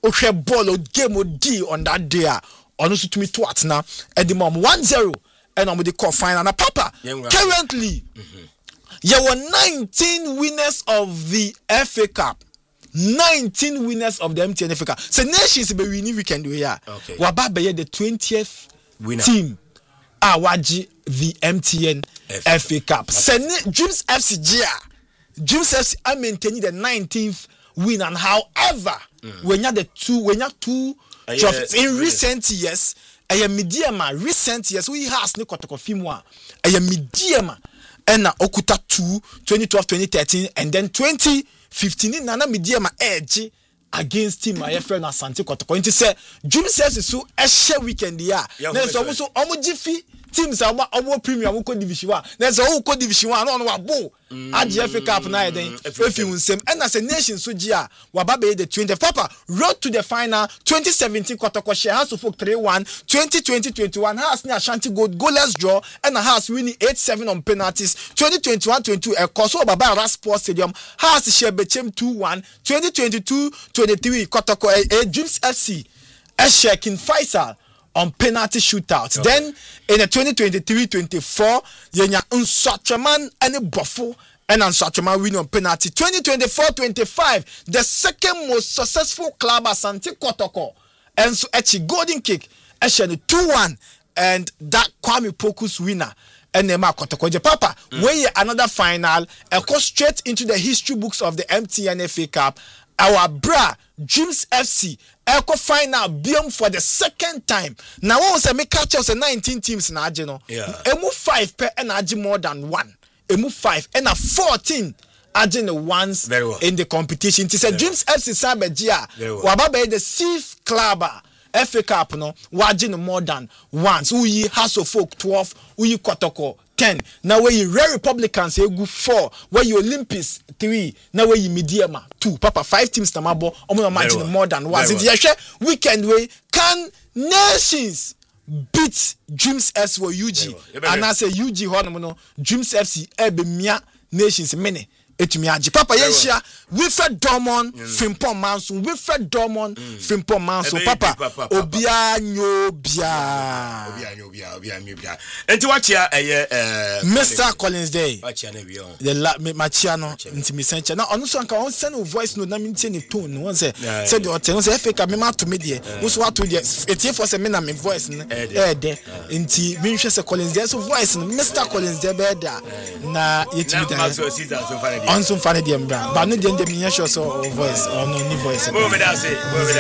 ohwe ball o game o di on that day ono so tumi to atena edi mom 1-0 and I'm the call final. Now, Papa, currently, you were 19 winners of the FA Cup. 19 winners of the MTN FA Cup. So, nations be winning weekend here. Okay. Wababe the 20th winner team. Awaji the MTN FA Cup. So, Dreams FC Dreams FC are maintaining the 19th win, and however, when you two trophies in recent years. A medium recent years we has no kotokofimwa a medium and okuta 2012 2013 and then 2015 nana medium edge against team my friend Asante Kotoko into say June says so a share weekend yeah there's also omojifi teams are premium ko division 1 there's a whole division 1 on wa bo AGF Cup na then if you same and as a nation so gia wababe the 20 Papa road to the final 2017 Kotoko share House of Folk 3-1 2020-21 has near Ashanti goalless draw and has winning 8-7 on penalties 2021-22 a Koso Baba Sports Stadium has share Bechem 2-1 2022-23 Kotoko a Dreams FC a shaking Faisal on penalty shootouts. Okay. Then in the 2023-24, yenya Nsatreman and Bofo and Nsatreman win on penalty. 2024-25, the second most successful club Asante Kotoko. And so Echi golden kick, Echi 2-1 and that Kwame Poku's winner. And Nema Kotoko. Papa, where another final, go straight into the history books of the MTN FA Cup. Our bra Dreams FC Echo final biom for the second time. Now one was a make catch us 19 teams na ageno. Emu 5 per and agi more than 1. Emu 5 and a 14 ageno once in the competition. It said Dreams FC Sabegia wababe the 6th club FA Cup no wageno more than once. Uyi House of Folk 12, Uyi Kotoko 10. Now where you Red Republicans you go 4, where you Olympics 3, now where you Mediama 2. Papa 5 teams namabo omo imagine more than once. It's weekend way can nations beat Dreams FC for UG and I say UG hono no Dreams FC ebe mia nations many etumi agi Papa yenhia Wilfred Dormon Frimpong Manson Wilfred Dormon Frimpong Manson Papa obia nyobia enti wachia Mr. Collins Day wachia na wi on the machia no enti me sencha na ono so anka on send voice no na me tie ne tone no won say the hotel say fake me ma to me de wo so ato de etie for say me na me voice no de enti me hwe say Collins Day so voice no Mr. Collins Day be da na yetimi da on some funny them but no dem me sure so voice or no voice